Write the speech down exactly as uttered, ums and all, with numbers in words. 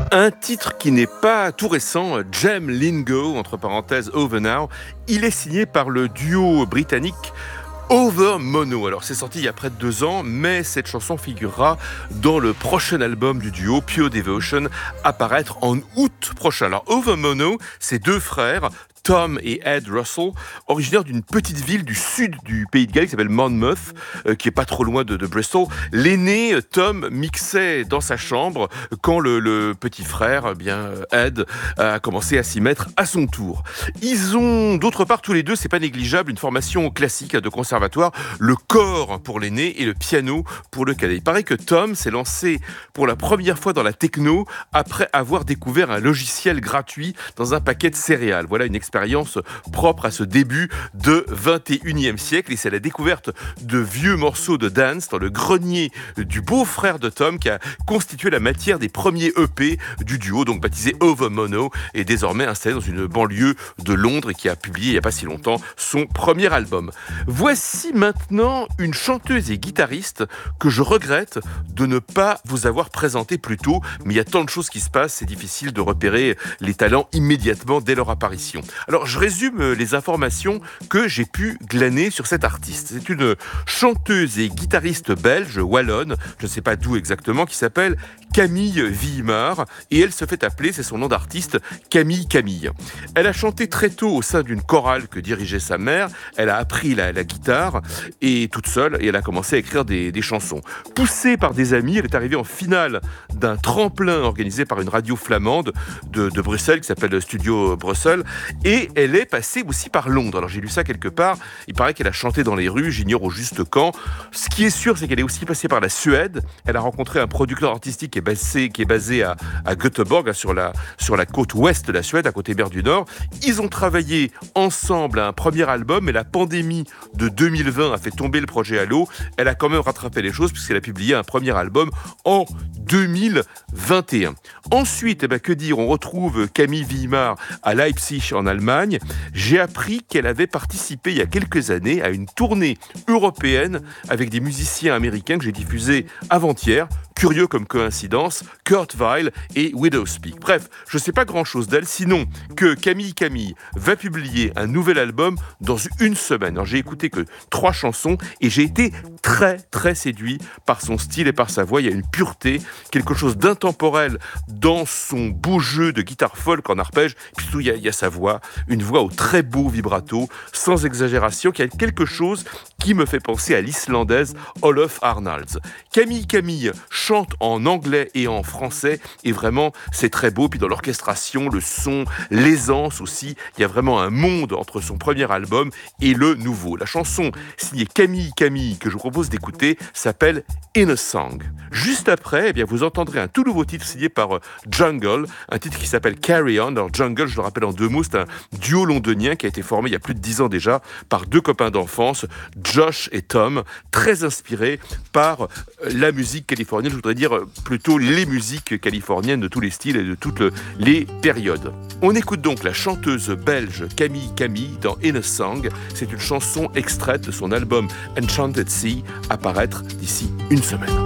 Un titre qui n'est pas tout récent, Jem Lingo, entre parenthèses Over Now, il est signé par le duo britannique Over Mono. Alors c'est sorti il y a près de deux ans, mais cette chanson figurera dans le prochain album du duo Pure Devotion, à paraître en août prochain. Alors Over Mono, c'est deux frères, Tom et Ed Russell, originaires d'une petite ville du sud du pays de Galles qui s'appelle Monmouth, euh, qui est pas trop loin de, de Bristol. L'aîné, Tom, mixait dans sa chambre quand le, le petit frère, eh bien Ed, a commencé à s'y mettre à son tour. Ils ont, d'autre part, tous les deux, c'est pas négligeable, une formation classique de conservatoire, le corps pour l'aîné et le piano pour le cadet. Il paraît que Tom s'est lancé pour la première fois dans la techno après avoir découvert un logiciel gratuit dans un paquet de céréales. Voilà une expérience propre à ce début de vingt et unième siècle, et c'est la découverte de vieux morceaux de dance dans le grenier du beau-frère de Tom qui a constitué la matière des premiers E P du duo, donc baptisé Over Mono, et désormais installé dans une banlieue de Londres et qui a publié il n'y a pas si longtemps son premier album. Voici maintenant une chanteuse et guitariste que je regrette de ne pas vous avoir présentée plus tôt, mais il y a tant de choses qui se passent, c'est difficile de repérer les talents immédiatement dès leur apparition. Alors, je résume les informations que j'ai pu glaner sur cette artiste. C'est une chanteuse et guitariste belge, wallonne, je ne sais pas d'où exactement, qui s'appelle Camille Villemar, et elle se fait appeler, c'est son nom d'artiste, Camille Camille. Elle a chanté très tôt au sein d'une chorale que dirigeait sa mère, elle a appris la, la guitare, et toute seule, et elle a commencé à écrire des, des chansons. Poussée par des amis, elle est arrivée en finale d'un tremplin organisé par une radio flamande de, de Bruxelles, qui s'appelle Studio Bruxelles, et elle est passée aussi par Londres. Alors j'ai lu ça quelque part, il paraît qu'elle a chanté dans les rues, j'ignore au juste quand. Ce qui est sûr, c'est qu'elle est aussi passée par la Suède. Elle a rencontré un producteur artistique qui est basé, qui est basé à, à Göteborg, sur la, sur la côte ouest de la Suède, à côté mer du Nord. Ils ont travaillé ensemble à un premier album, mais la pandémie de deux mille vingt a fait tomber le projet à l'eau. Elle a quand même rattrapé les choses puisqu'elle a publié un premier album en deux mille vingt et un. Ensuite, eh ben, que dire, on retrouve Camille Villemar à Leipzig en Allemagne. J'ai appris qu'elle avait participé il y a quelques années à une tournée européenne avec des musiciens américains que j'ai diffusés avant-hier. Curieux comme coïncidence, Kurt Weill et Widowspeak. Bref, je ne sais pas grand-chose d'elle, sinon que Camille Camille va publier un nouvel album dans une semaine. Alors, j'ai écouté que trois chansons et j'ai été très très séduit par son style et par sa voix. Il y a une pureté, quelque chose d'intemporel dans son beau jeu de guitare folk en arpège. Puis surtout, il y a, il y a sa voix, une voix au très beau vibrato, sans exagération, qui a quelque chose qui me fait penser à l'islandaise Olof Arnalds. Camille Camille chante en anglais et en français, et vraiment, c'est très beau. Puis dans l'orchestration, le son, l'aisance aussi, il y a vraiment un monde entre son premier album et le nouveau. La chanson signée Camille Camille, que je vous propose d'écouter, s'appelle In a Song. Juste après, eh bien, vous entendrez un tout nouveau titre signé par Jungle, un titre qui s'appelle Carry On. Alors Jungle, je le rappelle en deux mots, c'est un duo londonien qui a été formé il y a plus de dix ans déjà par deux copains d'enfance, Josh et Tom, très inspirés par la musique californienne, je voudrais dire plutôt les musiques californiennes de tous les styles et de toutes les périodes. On écoute donc la chanteuse belge Camille Camille dans In a Song. C'est une chanson extraite de son album Enchanted Sea, à paraître d'ici une semaine.